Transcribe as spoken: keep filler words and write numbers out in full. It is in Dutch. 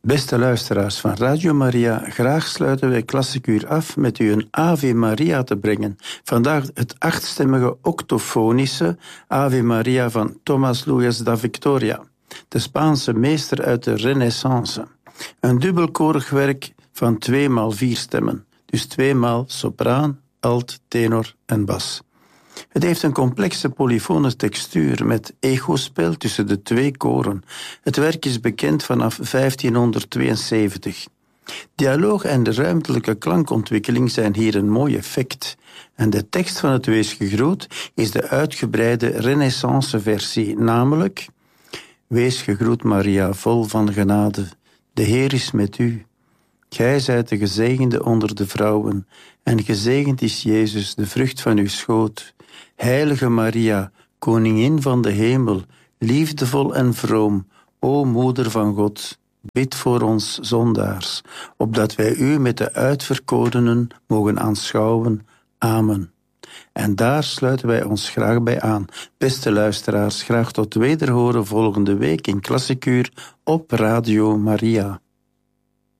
Beste luisteraars van Radio Maria, graag sluiten wij Klassikuur af met u een Ave Maria te brengen. Vandaag het achtstemmige octofonische Ave Maria van Tomás Luis da Victoria, de Spaanse meester uit de Renaissance. Een dubbelkorig werk van tweemaal vier stemmen, dus tweemaal sopraan, alt, tenor en bas. Het heeft een complexe polyfone textuur met echospel tussen de twee koren. Het werk is bekend vanaf vijftienhonderdtweeënzeventig. Dialoog en de ruimtelijke klankontwikkeling zijn hier een mooi effect. En de tekst van het Wees gegroet is de uitgebreide Renaissance-versie, namelijk: Wees gegroet Maria, vol van genade, de Heer is met u. Gij zijt de gezegende onder de vrouwen, en gezegend is Jezus, de vrucht van uw schoot. Heilige Maria, koningin van de hemel, liefdevol en vroom, o moeder van God, bid voor ons zondaars, opdat wij u met de uitverkorenen mogen aanschouwen. Amen. En daar sluiten wij ons graag bij aan. Beste luisteraars, graag tot wederhoren volgende week in Klassikuur op Radio Maria.